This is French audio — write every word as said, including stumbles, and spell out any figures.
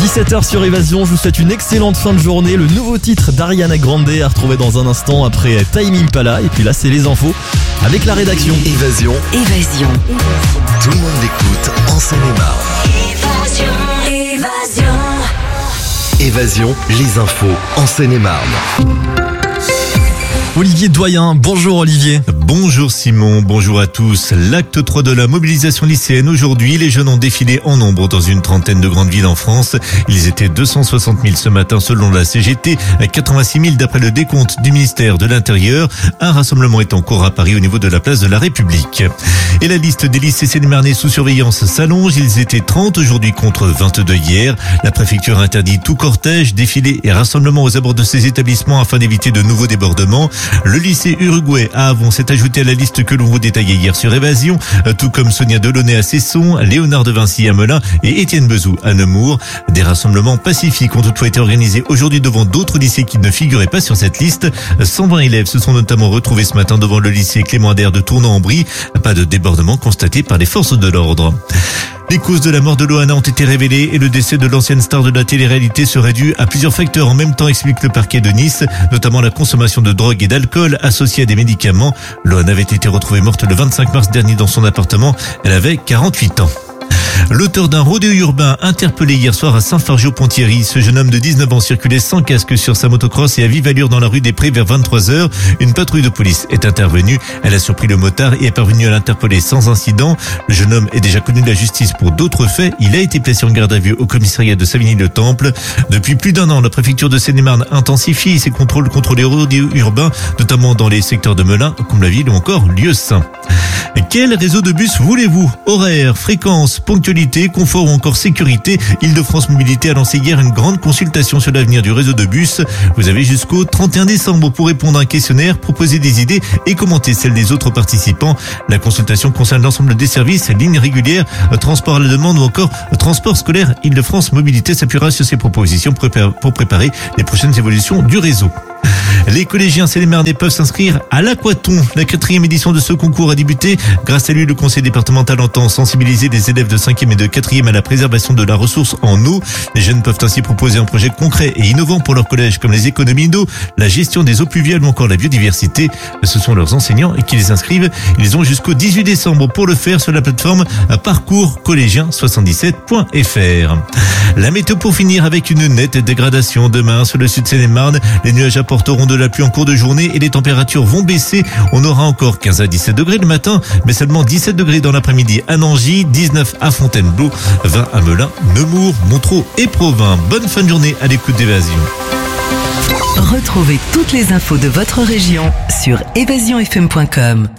dix-sept heures sur Évasion, je vous souhaite une excellente fin de journée. Le nouveau titre d'Ariana Grande à retrouver dans un instant après Time Impala. Et puis là, c'est les infos avec la rédaction. Évasion. Évasion. Tout le monde l'écoute en Seine-et-Marne. Évasion. Évasion. Évasion, les infos en Seine-et-Marne. Olivier Doyen, bonjour Olivier. Bonjour Simon, bonjour à tous. L'acte trois de la mobilisation lycéenne aujourd'hui, les jeunes ont défilé en nombre dans une trentaine de grandes villes en France. Ils étaient deux cent soixante mille ce matin selon la C G T, quatre-vingt-six mille d'après le décompte du ministère de l'Intérieur. Un rassemblement est en cours à Paris au niveau de la place de la République. Et la liste des lycées seine-et-marnais sous surveillance s'allonge. Ils étaient trente aujourd'hui contre vingt-deux hier. La préfecture interdit tout cortège, défilé et rassemblement aux abords de ces établissements afin d'éviter de nouveaux débordements. Le lycée Uruguay à Avon s'est ajouté à la liste que l'on vous détaillait hier sur Évasion, tout comme Sonia Delaunay à Cesson, Léonard de Vinci à Melun et Étienne Bezou à Nemours. Des rassemblements pacifiques ont toutefois été organisés aujourd'hui devant d'autres lycées qui ne figuraient pas sur cette liste. cent vingt élèves se sont notamment retrouvés ce matin devant le lycée Clément Adair de Tournan-en-Brie. Pas de débordement constaté par les forces de l'ordre. Les causes de la mort de Loana ont été révélées et le décès de l'ancienne star de la télé-réalité serait dû à plusieurs facteurs en même temps, explique le parquet de Nice, notamment la consommation de drogue et d'alcool associée à des médicaments. Loana avait été retrouvée morte le vingt-cinq mars dernier dans son appartement. Elle avait quarante-huit ans. L'auteur d'un rodéo urbain interpellé hier soir à Saint-Fargeau-Ponthierry. Ce jeune homme de dix-neuf ans circulait sans casque sur sa motocross et à vive allure dans la rue des Prés vers vingt-trois heures. Une patrouille de police est intervenue. Elle a surpris le motard et est parvenue à l'interpeller sans incident. Le jeune homme est déjà connu de la justice pour d'autres faits. Il a été placé en garde à vue au commissariat de Savigny-le-Temple. Depuis plus d'un an, la préfecture de Seine-et-Marne intensifie ses contrôles contre les rodéos urbains, notamment dans les secteurs de Melun, Comble-la-Ville ou encore Lieu-Saint. Quel réseau de bus voulez-vous? Horaires, fréquences, ponctualité, confort ou encore sécurité? Île-de-France Mobilité a lancé hier une grande consultation sur l'avenir du réseau de bus. Vous avez jusqu'au trente et un décembre pour répondre à un questionnaire, proposer des idées et commenter celles des autres participants. La consultation concerne l'ensemble des services, lignes régulières, transport à la demande ou encore transport scolaire. Île-de-France Mobilité s'appuiera sur ces propositions pour préparer les prochaines évolutions du réseau. Les collégiens seine-et-marnais peuvent s'inscrire à l'Aquathon. La quatrième édition de ce concours a débuté. Grâce à lui, le conseil départemental entend sensibiliser les élèves de cinquième et de quatrième à la préservation de la ressource en eau. Les jeunes peuvent ainsi proposer un projet concret et innovant pour leur collège, comme les économies d'eau, la gestion des eaux pluviales ou encore la biodiversité. Ce sont leurs enseignants qui les inscrivent. Ils ont jusqu'au dix-huit décembre pour le faire sur la plateforme parcours collégien soixante-dix-sept point f r. La météo pour finir avec une nette dégradation demain sur le sud Seine-et-Marne. Les nuages apporteront de la pluie en cours de journée et les températures vont baisser. On aura encore quinze à dix-sept degrés le matin, mais seulement dix-sept degrés dans l'après-midi à Nangy, dix-neuf à Fontainebleau, vingt à Melun, Nemours, Montreux et Provins. Bonne fin de journée à l'écoute d'Évasion. Retrouvez toutes les infos de votre région sur évasion f m point com.